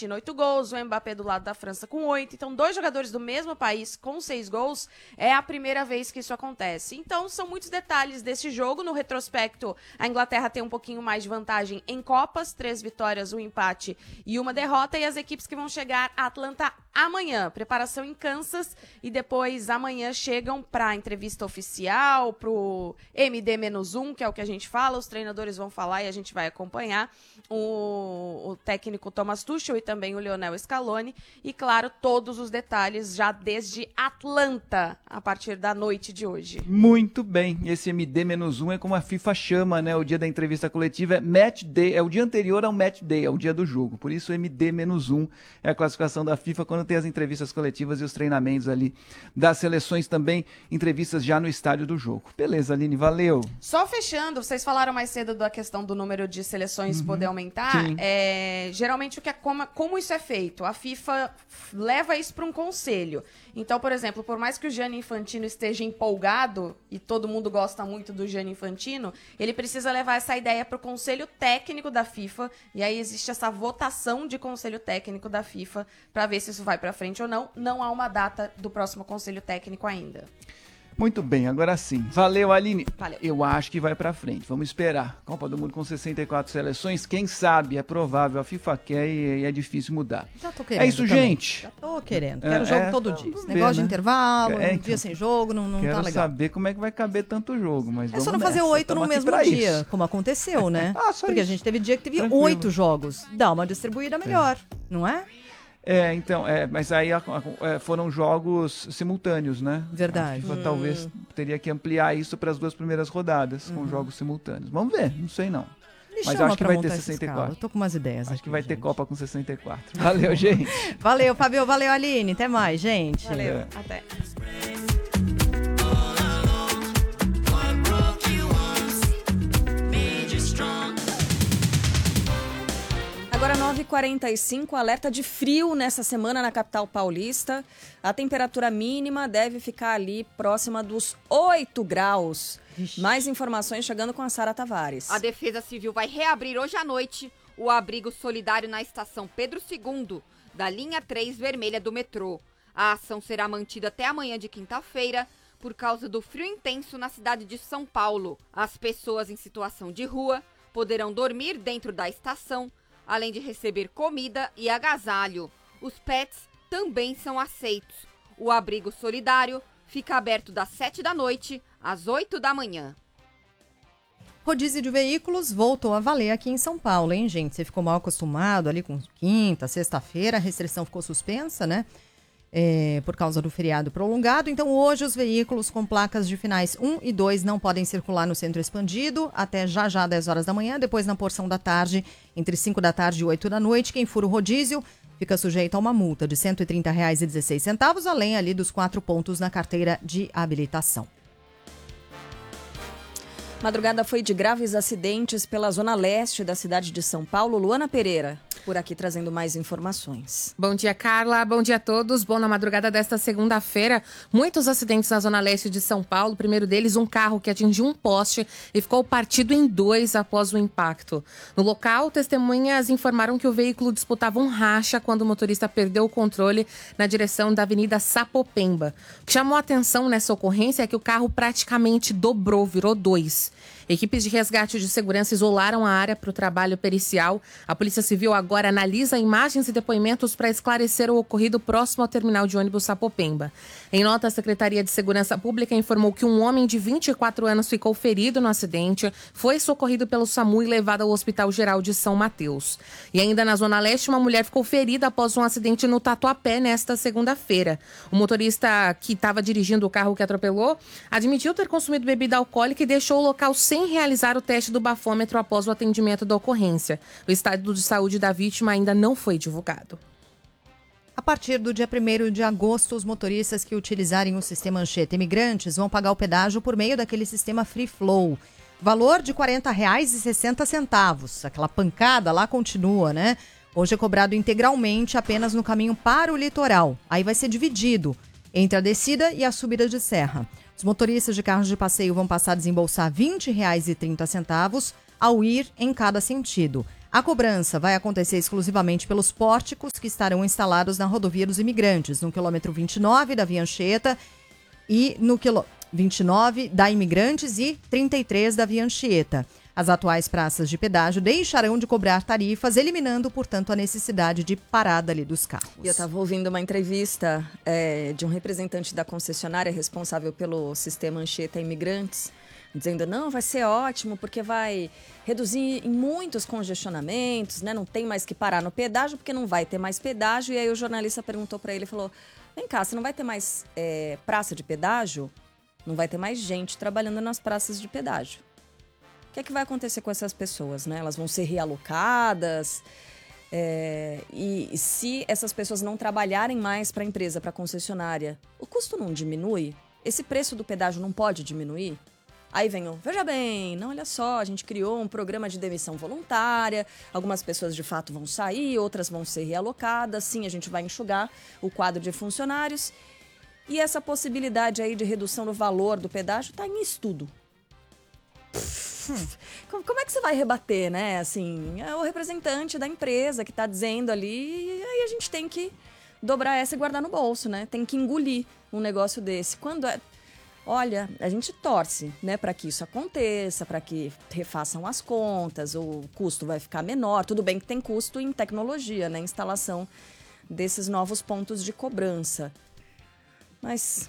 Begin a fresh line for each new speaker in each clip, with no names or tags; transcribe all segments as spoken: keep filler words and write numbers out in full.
Argentina, oito gols, o Mbappé do lado da França com oito. Então, dois jogadores do mesmo país com seis gols é a primeira vez que isso acontece. Então, são muitos detalhes desse jogo. No retrospecto, a Inglaterra tem um pouquinho mais de vantagem em Copas, três vitórias, um empate e uma derrota. E as equipes que vão chegar a Atlanta amanhã, preparação em Kansas, e depois amanhã chegam para a entrevista oficial, pro M D um, que é o que a gente fala, os treinadores vão falar e a gente vai acompanhar, o, o técnico Thomas Tuchel e também o Lionel Scaloni, e claro, todos os detalhes já desde Atlanta, a partir da noite de hoje.
Muito bem, esse M D um é como a FIFA chama, né, o dia da entrevista coletiva, é Match Day, é o dia anterior ao Match Day, é o dia do jogo, por isso M D um é a classificação da FIFA quando tem as entrevistas coletivas e os treinamentos ali das seleções também, entrevistas já no estádio do jogo. Beleza, Aline, valeu.
Só fechando, vocês falaram mais cedo da questão do número de seleções uhum. poder aumentar. É, geralmente, o que é, como, como isso é feito? A FIFA leva isso para um conselho. Então, por exemplo, por mais que o Gianni Infantino esteja empolgado, e todo mundo gosta muito do Gianni Infantino, ele precisa levar essa ideia para o conselho técnico da FIFA, e aí existe essa votação de conselho técnico da FIFA para ver se isso vai para frente ou não. Não há uma data do próximo conselho técnico ainda.
Muito bem, agora sim. Valeu, Aline.
Valeu.
Eu acho que vai pra frente. Vamos esperar. Copa do Mundo com sessenta e quatro seleções. Quem sabe, é provável. A FIFA quer e, e é difícil mudar.
Já tô querendo.
É isso,
também.
gente.
Já tô querendo. Quero é, jogo
é,
todo dia. Esse
ver,
negócio
né?
de intervalo,
é,
um
então,
dia sem jogo, não, não tá legal.
Quero saber como é que vai caber tanto jogo. Mas
é só não
nessa.
fazer oito no mesmo dia,
isso.
como aconteceu, né?
ah, só
Porque
isso.
a gente teve dia que teve oito jogos. Dá uma distribuída melhor, é. não é?
É, então, é, mas aí a, a, foram jogos simultâneos, né?
Verdade.
A FIFA
hum.
talvez teria que ampliar isso para as duas primeiras rodadas, uhum. com jogos simultâneos. Vamos ver, não sei não.
Me
mas
chama
acho que vai ter sessenta e quatro.
Eu tô com umas ideias
Acho
aqui,
que vai
gente.
ter Copa com sessenta e quatro. Valeu, gente.
Valeu, Fabio. Valeu, Aline. Até mais, gente.
Valeu. É. Até.
Agora nove e quarenta e cinco, alerta de frio nessa semana na capital paulista. A temperatura mínima deve ficar ali próxima dos oito graus. Ixi. Mais informações chegando com a Sara Tavares.
A Defesa Civil vai reabrir hoje à noite o abrigo solidário na estação Pedro segundo, da linha três vermelha do metrô. A ação será mantida até amanhã de quinta-feira por causa do frio intenso na cidade de São Paulo. As pessoas em situação de rua poderão dormir dentro da estação, além de receber comida e agasalho. Os pets também são aceitos. O abrigo solidário fica aberto das sete da noite às oito da manhã.
Rodízio de veículos voltou a valer aqui em São Paulo, hein, gente? Você ficou mal acostumado ali com quinta, sexta-feira, a restrição ficou suspensa, né? É, por causa do feriado prolongado. Então, hoje, os veículos com placas de finais um e dois não podem circular no centro expandido até já já dez horas da manhã. Depois, na porção da tarde, entre cinco da tarde e oito da noite, quem fura o rodízio fica sujeito a uma multa de cento e trinta reais e dezesseis centavos, além ali dos quatro pontos na carteira de habilitação.
Madrugada foi de graves acidentes pela zona leste da cidade de São Paulo. Luana Pereira, por aqui trazendo mais informações.
Bom dia, Carla. Bom dia a todos. Bom, na madrugada desta segunda-feira, muitos acidentes na zona leste de São Paulo. O primeiro deles, um carro que atingiu um poste e ficou partido em dois após o impacto. No local, testemunhas informaram que o veículo disputava um racha quando o motorista perdeu o controle na direção da Avenida Sapopemba. O que chamou a atenção nessa ocorrência é que o carro praticamente dobrou, virou dois. Equipes de resgate de segurança isolaram a área para o trabalho pericial. A Polícia Civil agora analisa imagens e depoimentos para esclarecer o ocorrido próximo ao terminal de ônibus Sapopemba. Em nota, a Secretaria de Segurança Pública informou que um homem de vinte e quatro anos ficou ferido no acidente, foi socorrido pelo SAMU e levado ao Hospital Geral de São Mateus. E ainda na Zona Leste, uma mulher ficou ferida após um acidente no Tatuapé nesta segunda-feira. O motorista que estava dirigindo o carro que atropelou admitiu ter consumido bebida alcoólica e deixou o local sem realizar o teste do bafômetro após o atendimento da ocorrência. O estado de saúde da vítima ainda não foi divulgado.
A partir do dia primeiro de agosto, os motoristas que utilizarem o sistema Anchieta Imigrantes vão pagar o pedágio por meio daquele sistema Free Flow. Valor de quarenta reais e sessenta centavos. Aquela pancada lá continua, né? Hoje é cobrado integralmente apenas no caminho para o litoral. Aí vai ser dividido entre a descida e a subida de serra. Os motoristas de carros de passeio vão passar a desembolsar vinte reais e trinta centavos ao ir em cada sentido. A cobrança vai acontecer exclusivamente pelos pórticos que estarão instalados na rodovia dos Imigrantes, no quilômetro vinte e nove da Via Anchieta e no quilômetro vinte e nove da Imigrantes e trinta e três da Via Anchieta. As atuais praças de pedágio deixarão de cobrar tarifas, eliminando, portanto, a necessidade de parada ali dos carros.
E eu estava ouvindo uma entrevista é, de um representante da concessionária responsável pelo sistema Anchieta Imigrantes, dizendo, não, vai ser ótimo, porque vai reduzir em muitos congestionamentos, né? Não tem mais que parar no pedágio, porque não vai ter mais pedágio. E aí o jornalista perguntou para ele, falou, vem cá, se não vai ter mais é, praça de pedágio, não vai ter mais gente trabalhando nas praças de pedágio. O que é que vai acontecer com essas pessoas, né? Elas vão ser realocadas, é, e, e se essas pessoas não trabalharem mais para a empresa, para a concessionária, o custo não diminui? Esse preço do pedágio não pode diminuir? Aí vem o, veja bem, não, olha só, a gente criou um programa de demissão voluntária, algumas pessoas de fato vão sair, outras vão ser realocadas, sim, a gente vai enxugar o quadro de funcionários. E essa possibilidade aí de redução do valor do pedágio está em estudo. Hum. Como é que você vai rebater, né? Assim, é o representante da empresa que está dizendo ali, e aí a gente tem que dobrar essa e guardar no bolso, né? Tem que engolir um negócio desse. Quando é... Olha, a gente torce, né, para que isso aconteça, para que refaçam as contas, o custo vai ficar menor. Tudo bem que tem custo em tecnologia, né? Instalação desses novos pontos de cobrança. Mas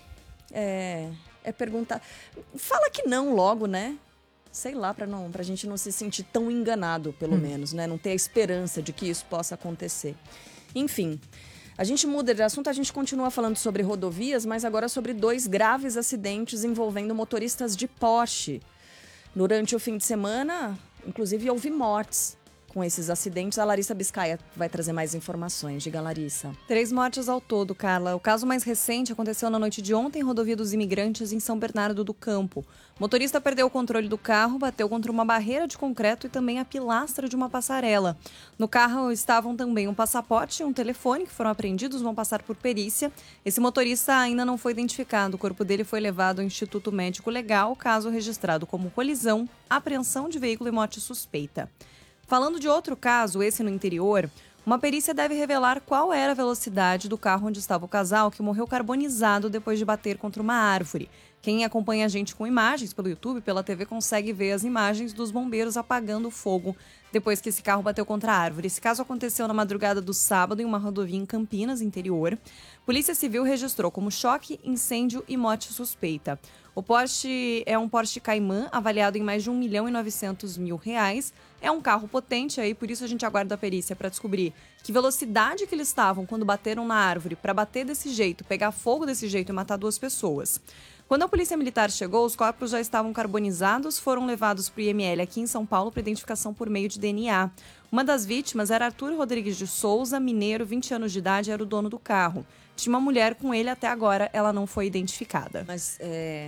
é, é perguntar... Fala que não logo, né? Sei lá, para não, pra gente não se sentir tão enganado, pelo hum. menos, né? Não ter a esperança de que isso possa acontecer. Enfim, a gente muda de assunto, a gente continua falando sobre rodovias, mas agora sobre dois graves acidentes envolvendo motoristas de Porsche. Durante o fim de semana, inclusive, houve mortes com esses acidentes. A Larissa Biscaia vai trazer mais informações. Diga, Larissa.
Três mortes ao todo, Carla. O caso mais recente aconteceu na noite de ontem em Rodovia dos Imigrantes, em São Bernardo do Campo. O motorista perdeu o controle do carro, bateu contra uma barreira de concreto e também a pilastra de uma passarela. No carro estavam também um passaporte e um telefone que foram apreendidos, vão passar por perícia. Esse motorista ainda não foi identificado. O corpo dele foi levado ao Instituto Médico Legal, caso registrado como colisão, apreensão de veículo e morte suspeita. Falando de outro caso, esse no interior, uma perícia deve revelar qual era a velocidade do carro onde estava o casal que morreu carbonizado depois de bater contra uma árvore. Quem acompanha a gente com imagens pelo YouTube, pela T V, consegue ver as imagens dos bombeiros apagando o fogo depois que esse carro bateu contra a árvore. Esse caso aconteceu na madrugada do sábado em uma rodovia em Campinas, interior. Polícia Civil registrou como choque, incêndio e morte suspeita. O Porsche é um Porsche Cayman, avaliado em mais de um milhão e novecentos mil reais. É um carro potente, aí por isso a gente aguarda a perícia para descobrir que velocidade que eles estavam quando bateram na árvore para bater desse jeito, pegar fogo desse jeito e matar duas pessoas. Quando a polícia militar chegou, os corpos já estavam carbonizados, foram levados para o I M L aqui em São Paulo para identificação por meio de D N A. Uma das vítimas era Arthur Rodrigues de Souza, mineiro, vinte anos de idade, era o dono do carro. Tinha uma mulher com ele, até agora ela não foi identificada.
Mas, é,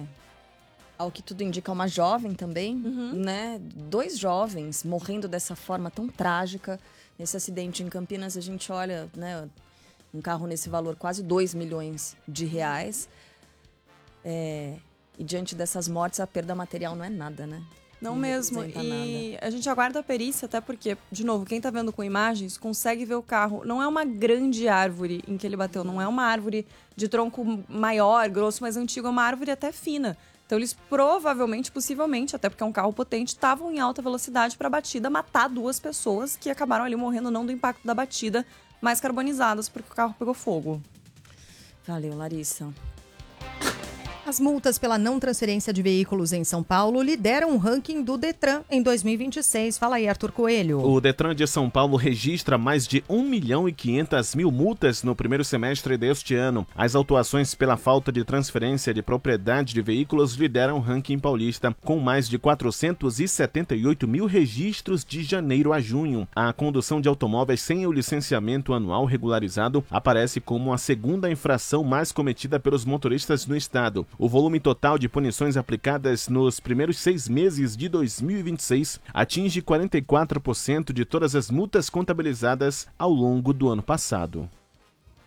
ao que tudo indica, uma jovem também, uhum. né? Dois jovens morrendo dessa forma tão trágica. Nesse acidente em Campinas, a gente olha, né, um carro nesse valor, quase dois milhões de reais. É, e diante dessas mortes, a perda material não é nada, né?
Não, não mesmo, e nada. A gente aguarda a perícia, até porque, de novo, quem tá vendo com imagens consegue ver o carro. Não é uma grande árvore em que ele bateu, não é uma árvore de tronco maior, grosso, mas antigo, é uma árvore até fina. Então eles provavelmente, possivelmente, até porque é um carro potente, estavam em alta velocidade para a batida matar duas pessoas que acabaram ali morrendo não do impacto da batida, mas carbonizadas porque o carro pegou fogo.
Valeu, Larissa.
As multas pela não transferência de veículos em São Paulo lideram o ranking do Detran em dois mil e vinte e seis. Fala aí, Arthur Coelho.
O Detran de São Paulo registra mais de um milhão e quinhentas mil multas no primeiro semestre deste ano. As autuações pela falta de transferência de propriedade de veículos lideram o ranking paulista, com mais de quatrocentos e setenta e oito mil registros de janeiro a junho. A condução de automóveis sem o licenciamento anual regularizado aparece como a segunda infração mais cometida pelos motoristas no estado. O volume total de punições aplicadas nos primeiros seis meses de dois mil e vinte e seis atinge quarenta e quatro por cento de todas as multas contabilizadas ao longo do ano passado.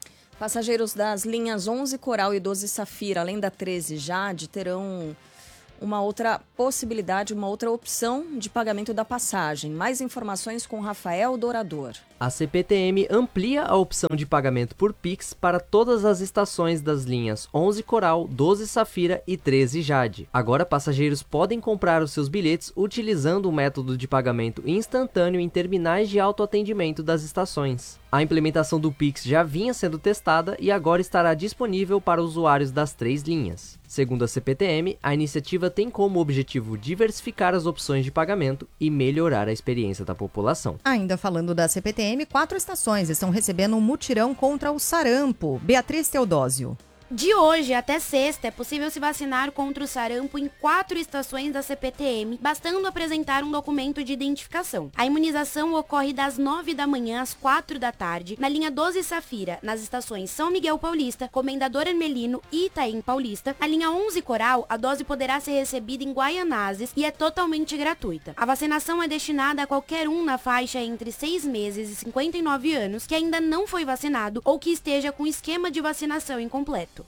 Passageiros das linhas onze Coral e doze Safira, além da treze Jade, terão uma outra possibilidade, uma outra opção de pagamento da passagem. Mais informações com Rafael Dourador.
A C P T M amplia a opção de pagamento por Pix para todas as estações das linhas onze Coral, doze Safira e treze Jade. Agora, passageiros podem comprar os seus bilhetes utilizando o método de pagamento instantâneo em terminais de autoatendimento das estações. A implementação do Pix já vinha sendo testada e agora estará disponível para usuários das três linhas. Segundo a C P T M, a iniciativa tem como objetivo diversificar as opções de pagamento e melhorar a experiência da população.
Ainda falando da C P T M, quatro estações estão recebendo um mutirão contra o sarampo. Beatriz Teodósio.
De hoje até sexta, é possível se vacinar contra o sarampo em quatro estações da C P T M, bastando apresentar um documento de identificação. A imunização ocorre das nove da manhã às quatro da tarde, na linha doze Safira, nas estações São Miguel Paulista, Comendador Hermelino e Itaim Paulista. Na linha onze Coral, a dose poderá ser recebida em Guaianazes e é totalmente gratuita. A vacinação é destinada a qualquer um na faixa entre seis meses e cinquenta e nove anos que ainda não foi vacinado ou que esteja com esquema de vacinação incompleto.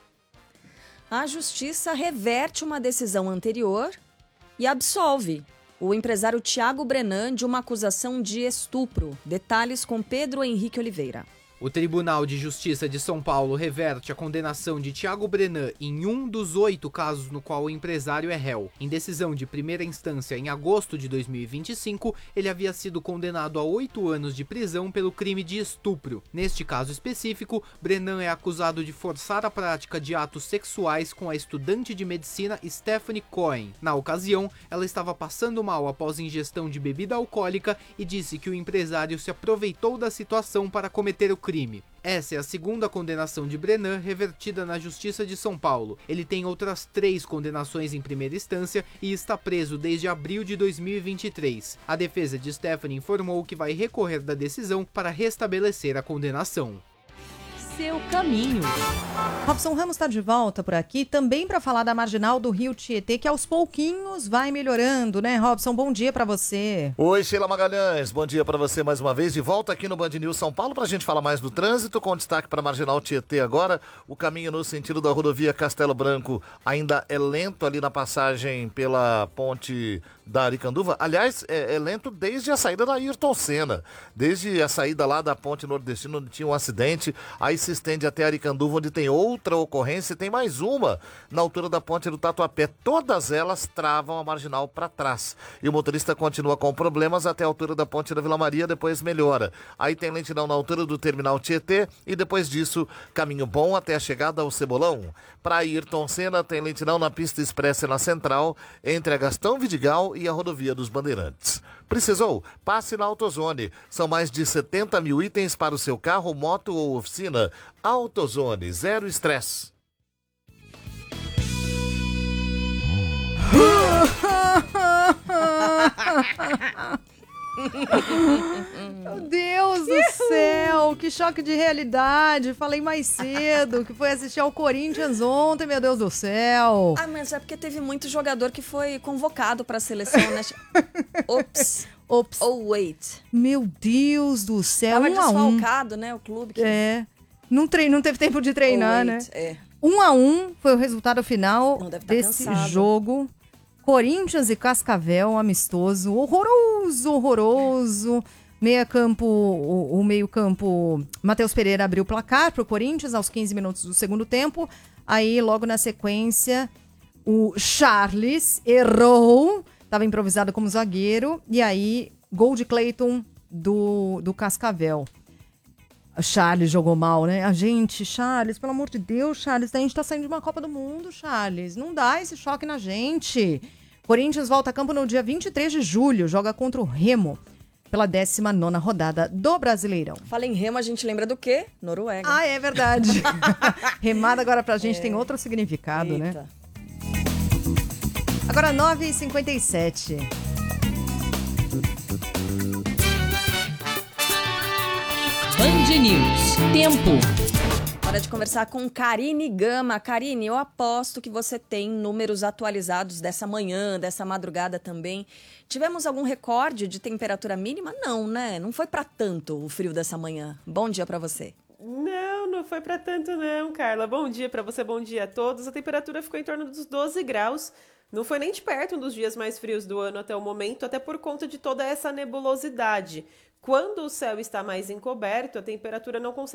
A Justiça reverte uma decisão anterior e absolve o empresário Thiago Brenan de uma acusação de estupro. Detalhes com Pedro Henrique Oliveira.
O Tribunal de Justiça de São Paulo reverte a condenação de Thiago Brenan em um dos oito casos no qual o empresário é réu. Em decisão de primeira instância em agosto de dois mil e vinte e cinco, ele havia sido condenado a oito anos de prisão pelo crime de estupro. Neste caso específico, Brenan é acusado de forçar a prática de atos sexuais com a estudante de medicina Stephanie Cohen. Na ocasião, ela estava passando mal após ingestão de bebida alcoólica e disse que o empresário se aproveitou da situação para cometer o crime. Essa é a segunda condenação de Brenan revertida na Justiça de São Paulo. Ele tem outras três condenações em primeira instância e está preso desde abril de dois mil e vinte e três. A defesa de Stephanie informou que vai recorrer da decisão para restabelecer a condenação.
Seu caminho. Robson Ramos está de volta por aqui, também para falar da marginal do Rio Tietê, que aos pouquinhos vai melhorando, né, Robson? Bom dia para você.
Oi, Sheila Magalhães, bom dia para você mais uma vez. De volta aqui no Band News São Paulo para a gente falar mais do trânsito, com destaque para a marginal Tietê agora. O caminho no sentido da rodovia Castelo Branco ainda é lento ali na passagem pela ponte da Aricanduva. Aliás, é, é lento desde a saída da Ayrton Senna, desde a saída lá da ponte nordestina, onde tinha um acidente, aí se estende até Aricanduva, onde tem outra ocorrência, e tem mais uma na altura da ponte do Tatuapé. Todas elas travam a marginal para trás. E o motorista continua com problemas até a altura da ponte da Vila Maria, depois melhora. Aí tem lentidão na altura do terminal Tietê e depois disso, caminho bom até a chegada ao Cebolão. Para Ayrton Senna tem lentidão na pista expressa na Central, entre a Gastão Vidigal e a rodovia dos Bandeirantes. Precisou? Passe na AutoZone. São mais de setenta mil itens para o seu carro, moto ou oficina. AutoZone, zero estresse.
Meu Deus do céu, que choque de realidade. Falei mais cedo que foi assistir ao Corinthians ontem, meu Deus do céu.
Ah, mas é porque teve muito jogador que foi convocado para a seleção, né? Ops.
Ops.
Oh, wait.
Meu Deus do céu.
Tava
um a um.
desfalcado, né, o clube. Que...
É. Não, trein... não teve tempo de treinar,
oh,
né?
É.
Um a um foi o resultado final
Não deve tá
desse
cansado.
jogo. Corinthians e Cascavel, um amistoso, horroroso, horroroso. Meia campo, o, o meio campo, Matheus Pereira abriu o placar para o Corinthians aos quinze minutos do segundo tempo. Aí, logo na sequência, o Charles errou, estava improvisado como zagueiro. E aí, gol de Cleiton do, do Cascavel. O Charles jogou mal, né? A gente, Charles, pelo amor de Deus, Charles, a gente tá saindo de uma Copa do Mundo, Charles. Não dá esse choque na gente. Corinthians volta a campo no dia vinte e três de julho, joga contra o Remo pela décima nona rodada do Brasileirão.
Fala em Remo, a gente lembra do quê? Noruega.
Ah, é verdade. Remada agora pra gente é. tem outro significado, Eita. né? Agora nove e cinquenta e sete.
Band News. Tempo. Hora de conversar com Karine Gama. Karine, eu aposto que você tem números atualizados dessa manhã, dessa madrugada também. Tivemos algum recorde de temperatura mínima? Não, né? Não foi para tanto o frio dessa manhã. Bom dia para você.
Não, não foi para tanto não, Carla. Bom dia para você, bom dia a todos. A temperatura ficou em torno dos doze graus. não foi nem de perto um dos dias mais frios do ano até o momento, até por conta de toda essa nebulosidade. Quando o céu está mais encoberto, a temperatura não consegue